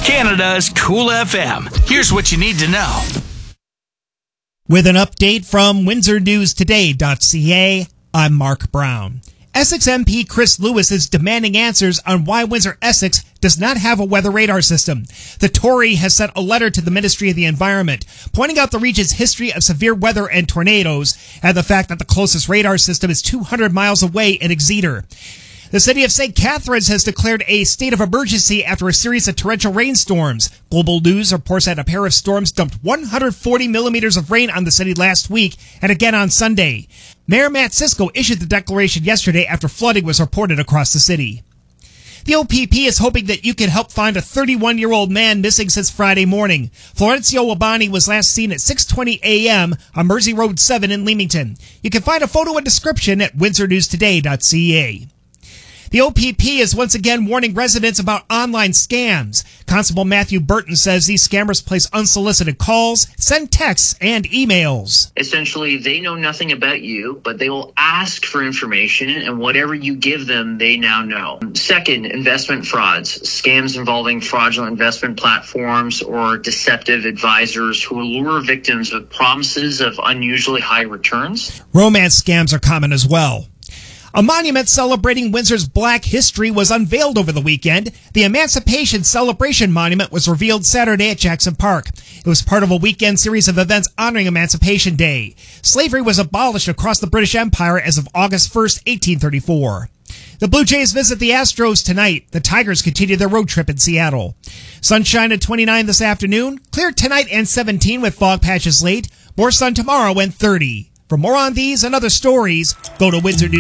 Canada's Cool FM. Here's what you need to know. With an update from WindsorNewsToday.ca, I'm Mark Brown. Essex MP Chris Lewis is demanding answers on why Windsor Essex does not have a weather radar system. The Tory has sent a letter to the Ministry of the Environment, pointing out the region's history of severe weather and tornadoes, and the fact that the closest radar system is 200 miles away in Exeter. The city of St. Catharines has declared a state of emergency after a series of torrential rainstorms. Global News reports that a pair of storms dumped 140 millimeters of rain on the city last week and again on Sunday. Mayor Matt Cisco issued the declaration yesterday after flooding was reported across the city. The OPP is hoping that you can help find a 31-year-old man missing since Friday morning. Florencio Wabani was last seen at 6:20 a.m. on Mersey Road 7 in Leamington. You can find a photo and description at WindsorNewsToday.ca. The OPP is once again warning residents about online scams. Constable Matthew Burton says these scammers place unsolicited calls, send texts, and emails. Essentially, they know nothing about you, but they will ask for information, and whatever you give them, they now know. Second, investment frauds. Scams involving fraudulent investment platforms or deceptive advisors who lure victims with promises of unusually high returns. Romance scams are common as well. A monument celebrating Windsor's Black history was unveiled over the weekend. The Emancipation Celebration Monument was revealed Saturday at Jackson Park. It was part of a weekend series of events honoring Emancipation Day. Slavery was abolished across the British Empire as of August 1st, 1834. The Blue Jays visit the Astros tonight. The Tigers continue their road trip in Seattle. Sunshine at 29 this afternoon. Clear tonight and 17 with fog patches late. More sun tomorrow and 30. For more on these and other stories, go to Windsor News.